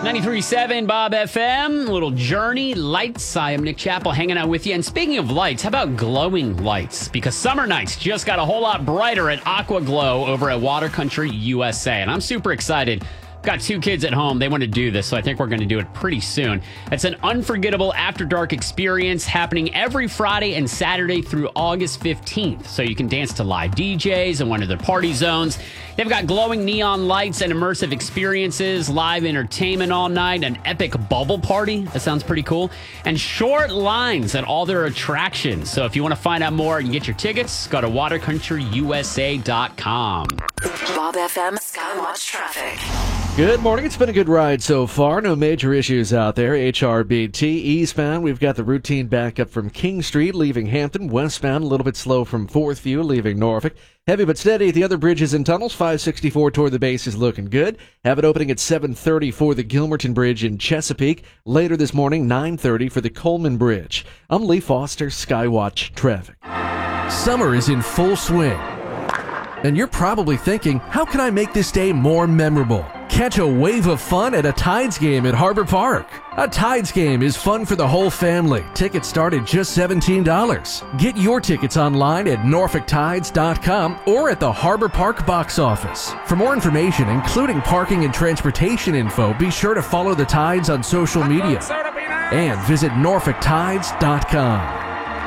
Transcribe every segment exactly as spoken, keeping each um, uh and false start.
ninety-three point seven Bob F M, a little Journey Lights. I am Nick Chappell hanging out with you. And speaking of lights, how about glowing lights? Because summer nights just got a whole lot brighter at Aqua Glow over at Water Country U S A. And I'm super excited. Got two kids at home. They want to do this, so I think we're going to do it pretty soon. It's an unforgettable after dark experience happening every Friday and Saturday through August fifteenth. So you can dance to live D Js and one of their party zones. They've got glowing neon lights and immersive experiences, live entertainment all night, an epic bubble party. That sounds pretty cool. And short lines at all their attractions. So if you want to find out more and get your tickets, go to water country u s a dot com. Bob F M Skywatch Traffic. Good morning. It's been a good ride so far. No major issues out there. H R B T eastbound, we've got the routine backup from King Street, leaving Hampton. Westbound, a little bit slow from Fourth View, leaving Norfolk. Heavy but steady at the other bridges and tunnels. five sixty-four toward the base is looking good. Have it opening at seven thirty for the Gilmerton Bridge in Chesapeake. Later this morning, nine thirty for the Coleman Bridge. I'm Lee Foster, Skywatch Traffic. Summer is in full swing. And you're probably thinking, how can I make this day more memorable? Catch a wave of fun at a Tides game at Harbor Park. A Tides game is fun for the whole family. Tickets start at just seventeen dollars. Get your tickets online at norfolk tides dot com or at the Harbor Park box office. For more information, including parking and transportation info, be sure to follow the Tides on social media and visit norfolk tides dot com.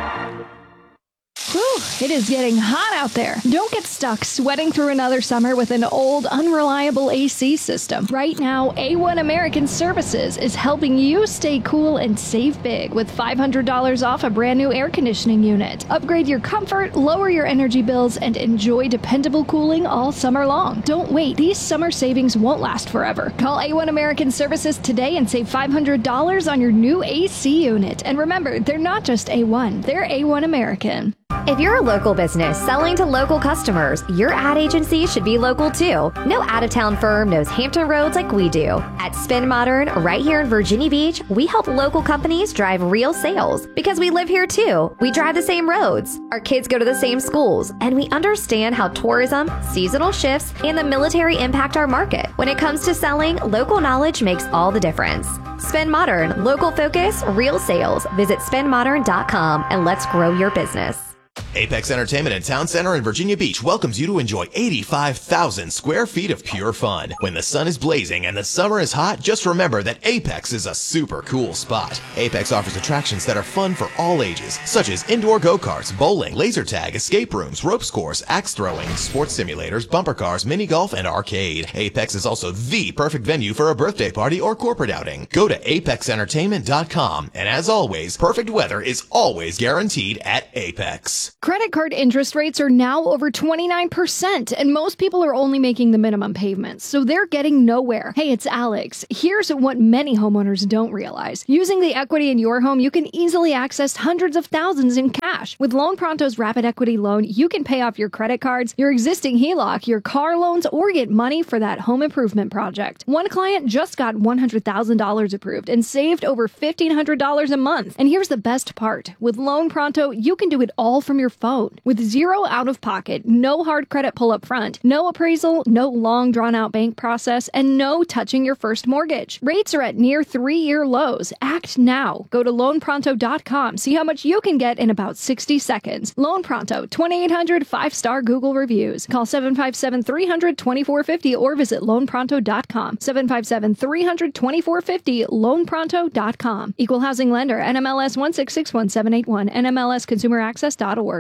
Whew, it is getting hot out there. Don't get stuck sweating through another summer with an old, unreliable A C system. Right now, A one American Services is helping you stay cool and save big with five hundred dollars off a brand new air conditioning unit. Upgrade your comfort, lower your energy bills, and enjoy dependable cooling all summer long. Don't wait. These summer savings won't last forever. Call A one American Services today and save five hundred dollars on your new A C unit. And remember, they're not just A one, they're A one American. If you're a local business selling to local customers, your ad agency should be local too. No out-of-town firm knows Hampton roads like we do. At Spin Modern, right here in Virginia Beach, we help local companies drive real sales. Because we live here too. We drive the same roads. Our kids go to the same schools. And we understand how tourism, seasonal shifts, and the military impact our market. When it comes to selling, local knowledge makes all the difference. Spin Modern, local focus, real sales. Visit spin modern dot com and let's grow your business. Apex Entertainment and Town Center in Virginia Beach welcomes you to enjoy eighty-five thousand square feet of pure fun. When the sun is blazing and the summer is hot, just remember that Apex is a super cool spot. Apex offers attractions that are fun for all ages, such as indoor go-karts, bowling, laser tag, escape rooms, ropes course, axe throwing, sports simulators, bumper cars, mini golf, and arcade. Apex is also the perfect venue for a birthday party or corporate outing. Go to apex entertainment dot com, and as always, perfect weather is always guaranteed at Apex. Credit card interest rates are now over twenty-nine percent, and most people are only making the minimum payments, so they're getting nowhere. Hey, it's Alex. Here's what many homeowners don't realize. Using the equity in your home, you can easily access hundreds of thousands in cash. With Loan Pronto's Rapid Equity Loan, you can pay off your credit cards, your existing H E L O C, your car loans, or get money for that home improvement project. One client just got one hundred thousand dollars approved and saved over fifteen hundred dollars a month. And here's the best part. With Loan Pronto, you can do it all from your phone. With zero out-of-pocket, no hard credit pull up front, no appraisal, no long drawn-out bank process, and no touching your first mortgage. Rates are at near three-year lows. Act now. Go to loan pronto dot com. See how much you can get in about sixty seconds. Loan Pronto, twenty-eight hundred five-star Google reviews. Call seven five seven, three hundred, twenty-four fifty or visit loan pronto dot com. seven five seven, three hundred, twenty-four fifty, loan pronto dot com. Equal housing lender, N M L S one six six one seven eight one, N M L S consumer access dot org.